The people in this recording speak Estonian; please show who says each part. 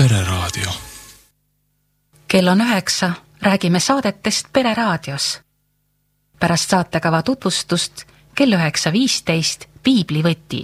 Speaker 1: Pereraadio.
Speaker 2: Kell on 9, räägime saadetest Pereraadios. Pärast saatekava tutvustust kell 9.15 Piiblivõti.